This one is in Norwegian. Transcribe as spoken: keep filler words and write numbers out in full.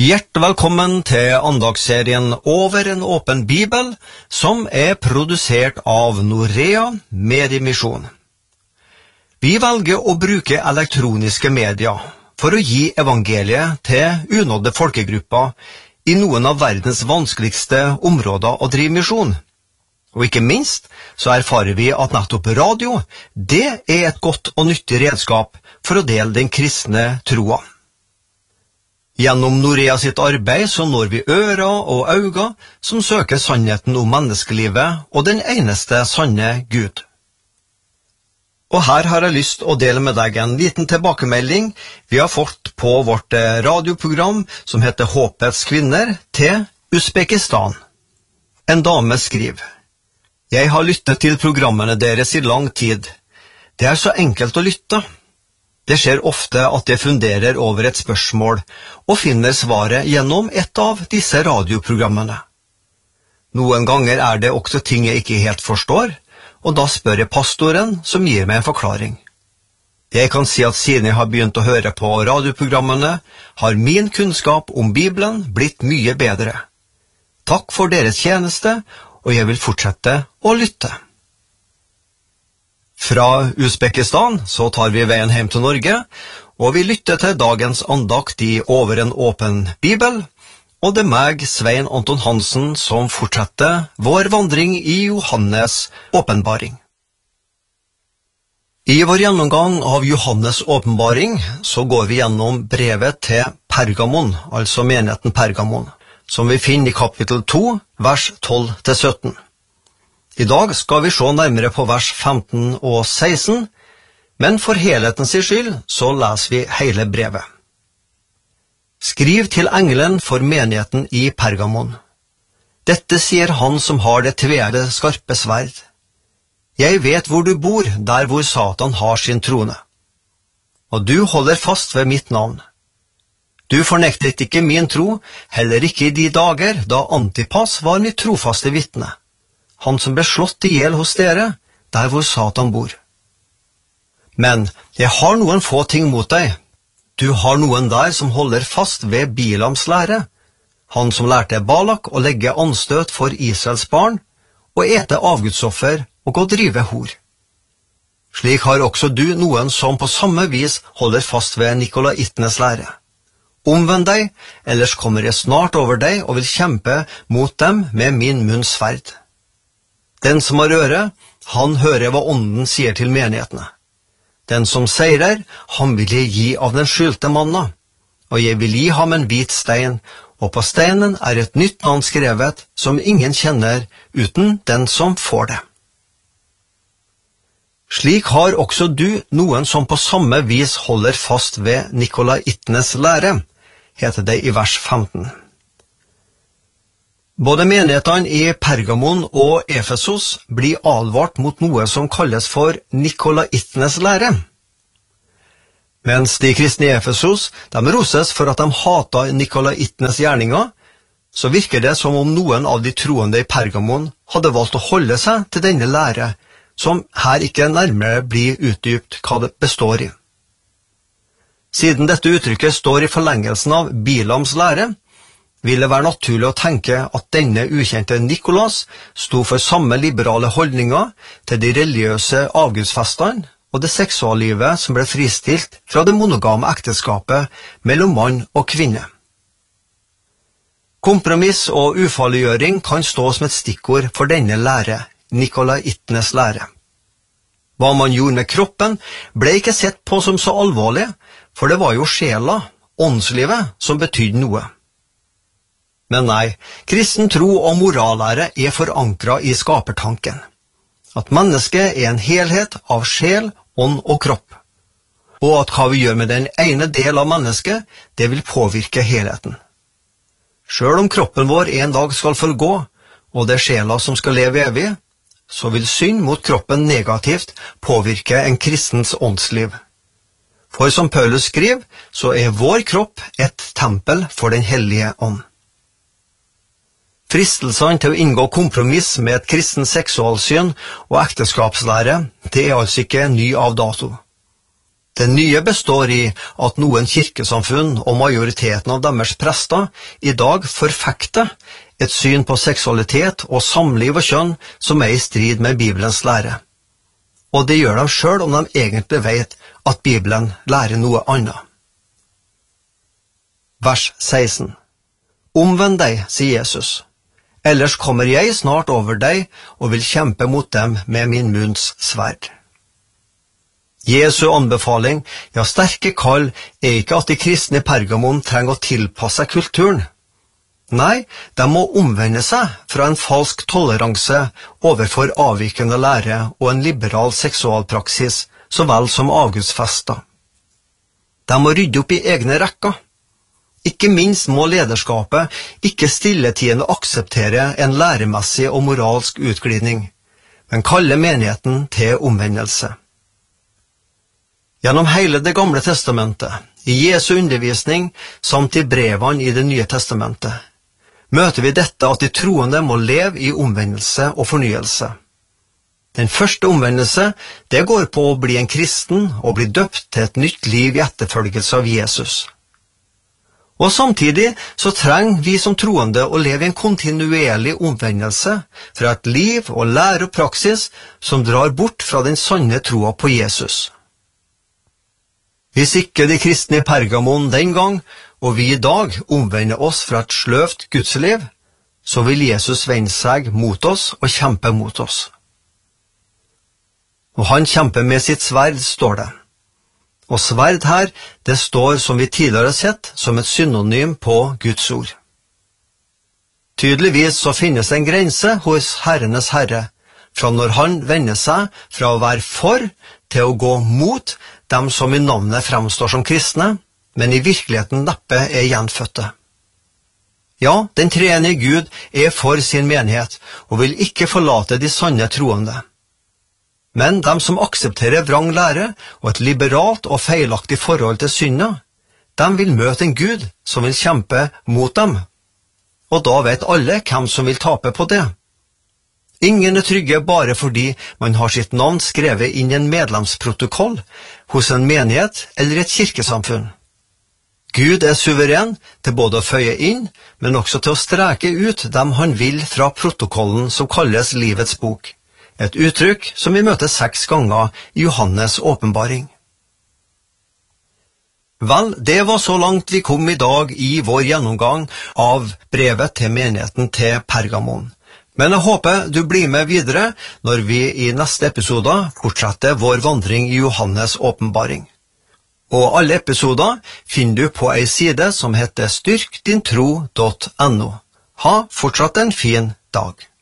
Hjertelig velkommen til andagsserien Over en åpen bibel, som er produsert av Norea Mediemisjon. Vi velger å bruke elektroniske medier for å gi evangeliet til unådde folkegrupper i noen av verdens vanskeligste områder å drive misjon. Og ikke minst så erfarer vi at nettopp radio, det er et godt og nyttig redskap for å dele den kristne troa. Gjennom Norea sitt arbeid så når vi ører og øyne som søker sannheten om menneskelivet og den eneste sanne Gud. Og her har jeg lyst å dele med deg en liten tilbakemelding vi har fått på vårt radioprogram som heter Håpets kvinner til Uzbekistan. En dame skriver: Jeg har lyttet til programmene deres i lang tid. Det er så enkelt å lytte. Det skjer ofte at jeg funderer over et spørsmål og finner svaret gjennom et av disse radioprogrammene. Noen ganger er det også ting jeg ikke helt forstår, og da spør jeg pastoren som gir meg en forklaring. Jeg kan si at siden jeg har begynt å høre på radioprogrammene, har min kunnskap om Bibelen blitt mye bedre. Takk for deres tjeneste, og jeg vil fortsette å lytte. Fra Uzbekistan så tar vi veien hjem til Norge, og vi lytter til dagens andakt i Over en åpen bibel, og det er meg, Svein Anton Hansen, som fortsetter vår vandring i Johannes åpenbaring. I vår gjennomgang av Johannes åpenbaring så går vi gjennom brevet til Pergamon, altså menigheten Pergamon, som vi finner i kapittel to, vers tolv til sytten. I dag skal vi se nærmere på vers femten og seksten, men for helhetens skyld så leser vi hele brevet. Skriv til engelen for menigheten i Pergamon. Dette sier han som har det tveeggede skarpe sverd. Jeg vet hvor du bor, der hvor Satan har sin trone. Og du holder fast ved mitt navn. Du fornektet ikke min tro, heller ikke i de dager da Antipas var mitt trofaste vitne. Han som ble slått i hjel hos dere, der hvor Satan bor. Men jeg har noen få ting mot deg. Du har noen der som holder fast ved Bilams lære, han som lærte Balak å legge anstøt for Israels barn, og ete avgudsoffer og å drive hor. Slik har også du noen som på samme vis holder fast ved nikolaittenes lære. Omvend deg, ellers kommer jeg snart over deg og vil kjempe mot dem med min munns sverd. Den som har øre, han hører hva ånden sier til menighetene. Den som seirer, han vil jeg gi av den skyldte manna, og jeg vil gi ham en hvit stein, og på steinen er et nytt navn skrevet som ingen kjenner uten den som får det. Slik har også du noen som på samme vis holder fast ved nikolaittenes lære, heter det i vers femten. Både menighetene i Pergamon og Efesos blir advart mot noe som kalles for nikolaittenes lære. Mens de kristne i Efesos de roses for at de hatet nikolaittenes gjerninger, så virker det som om noen av de troende i Pergamon hadde valgt å holde seg til denne lære, som her ikke nærmere blir utdypt hva det består i. Siden dette uttrykket står i forlengelsen av Bilams lære, vil det være naturlig å tenke at denne ukjente Nikolas sto for samme liberale holdninger til de religiøse avgudsfestene og det seksuallivet som ble fristilt fra det monogame ekteskapet mellom mann og kvinne. Kompromiss og ufarliggjøring kan stå som et stikkord for denne lære, nikolaittenes lære. Hva man gjorde med kroppen ble ikke sett på som så alvorlig, for det var jo sjela, åndslivet, som betydde noe. Men nei, kristen tro og morallære er forankret i skapertanken. At mennesket er en helhet av sjel, ånd og kropp. Og at hva vi gjør med den ene del av mennesket, det vil påvirke helheten. Selv om kroppen vår en dag skal forgå, og det er sjela som skal leve evig, så vil synd mot kroppen negativt påvirke en kristens åndsliv. For som Paulus skriver, så er vår kropp et tempel for den hellige ånd. Fristelsene til å inngå kompromiss med et kristen seksualsyn og ekteskapslære, det er altså ikke ny av dato. Det nye består i at noen kirkesamfunn og majoriteten av deres prester i dag forfekter et syn på seksualitet og samliv og kjønn som er i strid med Bibelens lære. Og det gjør de selv om de egentlig vet at Bibelen lærer noe annet. Vers seksten. Omvend deg, sier Jesus. Ellers kommer jeg snart over deg og vil kjempe mot dem med min munns sverd. Jesu anbefaling, ja sterke kall, er ikke at de kristne i Pergamon trenger å tilpasse kulturen. Nei, de må omvende seg fra en falsk toleranse overfor avvikende lære og en liberal seksualpraksis, så vel som avgudsfester. De må rydde opp i egne rekker. Ikke minst må lederskapet ikke stilletiende akseptere en læremessig og moralsk utglidning, men kalle menigheten til omvendelse. Gjennom hele det gamle testamentet, i Jesu undervisning, samt i brevene i det nye testamentet, møter vi dette at de troende må leve i omvendelse og fornyelse. Den første omvendelse, det går på å bli en kristen og bli døpt til et nytt liv i etterfølgelse av Jesus. Og samtidig så trenger vi som troende å leve i en kontinuerlig omvendelse fra et liv og lære og praksis som drar bort fra den sanne troa på Jesus. Hvis ikke de kristne i Pergamon den gang, og vi i dag omvender oss fra et sløvt gudsliv, så vil Jesus vende seg mot oss og kjempe mot oss. Og han kjemper med sitt sverd, står det. Og sverd her, det står som vi tidligere har sett, som et synonym på Guds ord. Tydeligvis så finnes en grense hos Herrenes Herre, fra når han vender seg fra å være for til å gå mot dem som i navnet fremstår som kristne, men i virkeligheten neppe er gjenfødte. Ja, den treenige Gud er for sin menighet, og vil ikke forlate de sanne troende. Men dem som aksepterer vrang lære og et liberalt og feilaktig forhold til synda, dem vil møte en Gud som vil kjempe mot dem. Og da vet alle hvem som vil tape på det. Ingen er trygge bare fordi man har sitt navn skrevet inn i en medlemsprotokoll hos en menighet eller et kirkesamfunn. Gud er suveren til både å føye inn, men også til å streke ut dem han vil fra protokollen som kalles livets bok. Et uttrykk som vi møter seks ganger i Johannes åpenbaring. Vel, det var så langt vi kom i dag i vår gjennomgang av brevet til menigheten til Pergamon. Men jeg håper du blir med videre når vi i neste episode fortsetter vår vandring i Johannes åpenbaring. Og alle episoder finner du på ei side som heter styrk din tro punktum no. Ha fortsatt en fin dag.